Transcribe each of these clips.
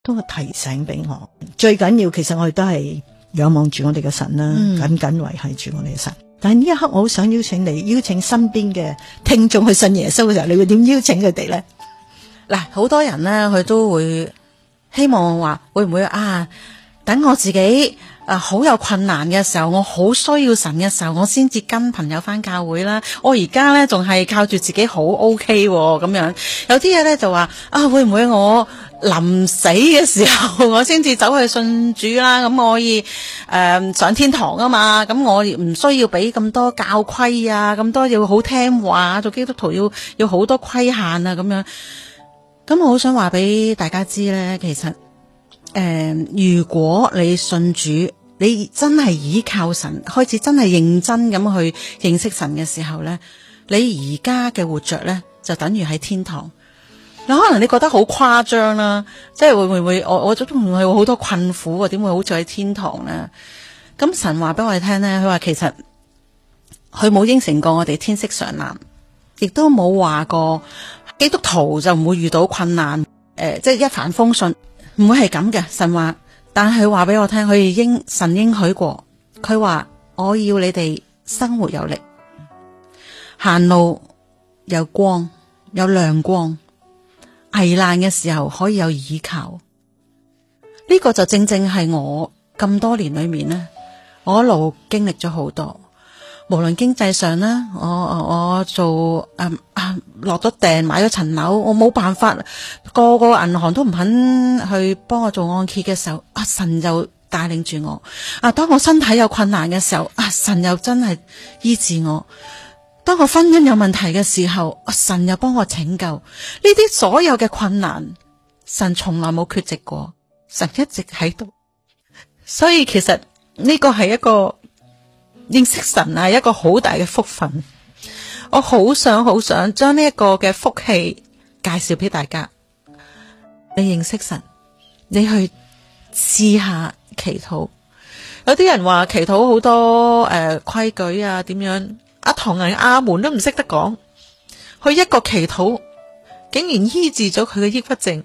都係提醒俾我。最緊要其實我哋都係仰望住我哋嘅神啦，緊緊維繫住我哋嘅神。但係呢一刻我好想邀請你，邀請身邊嘅聽眾去信耶穌嘅時候，你會點邀請佢哋咧？ 嗱，好多人咧佢都會希望話會唔會等我自己好有困難嘅時候，我好需要神嘅時候，我先至跟朋友翻教會啦。我而家咧仲係靠住自己好 OK 咁樣。有啲嘢咧就話會唔會我臨死嘅時候我先至走去信主啦？咁我可以上天堂啊嘛。咁我唔需要俾咁多教規啊，咁多要好聽話，做基督徒要好多規限啊咁樣。咁我好想話俾大家知咧，其實如果你信主，你真係倚靠神，開始真係認真咁去認識神嘅時候咧，你而家嘅活着咧就等於喺天堂。嗱，可能你覺得好誇張啦，即係會唔會我都仲係好多困苦，點會好似喺天堂咧？咁神話俾我哋聽咧，佢話其實佢冇應承過我哋天色常藍，亦都冇話過基督徒就唔會遇到困難，即係一帆風順。唔會係咁嘅，神話，但係佢話俾我聽，神應許過，佢話我要你哋生活有力，行路有光，有亮光，危難嘅時候可以有依靠。呢個就正正係我咁多年裏面呢，我一路經歷咗好多。無論經濟上啦，我做落咗訂買咗層樓，我冇辦法，個銀行都唔肯去幫我做按揭嘅時候，神就帶領住我。當我身體有困難嘅時候，神又真係醫治我。當我婚姻有問題嘅時候，神又幫我拯救。呢啲所有嘅困難，神從來冇缺席過，神一直喺度。所以其實呢個係一個認識神係一個好大嘅福分，我好想將呢一個嘅福氣介紹俾大家。你認識神，你去試下祈禱。有啲人話祈禱好多規矩啊，點樣唐人阿門都唔識得講，佢一個祈禱竟然醫治咗佢嘅抑鬱症。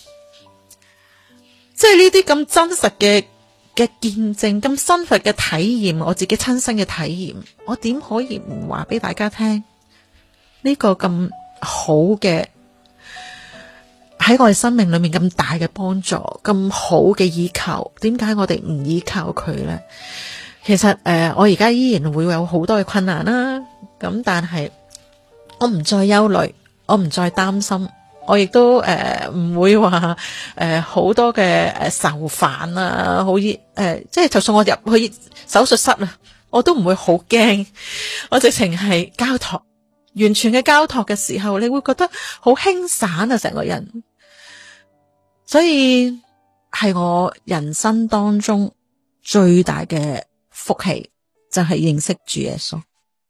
即係呢啲咁真實嘅見證，咁生活嘅體驗，我自己親身嘅體驗，我點可以唔話俾大家聽呢個咁好嘅喺我哋生命裏面咁大嘅幫助，咁好嘅依靠？點解我哋唔依靠佢呢？其實我而家依然會有好多嘅困難啦，咁但係我唔再憂慮，我唔再擔心。我亦都唔會話好多嘅愁煩啊，即係就算我入去手術室啊，我都唔會好驚。我直情係交託，完全嘅交託嘅時候，你會覺得好輕散啊，成個人。所以係我人生當中最大嘅福氣，就係認識主耶穌。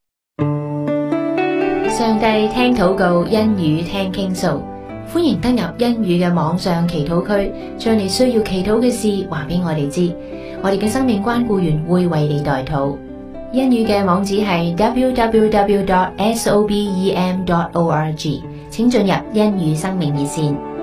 上帝聽禱告，恩語聽傾訴。歡迎登入恩語嘅網上祈禱區，將你需要祈禱嘅事話俾我哋知，我哋嘅生命關顧員會為你代禱。恩語嘅網址係 www.sobem.org， 請進入恩語生命熱線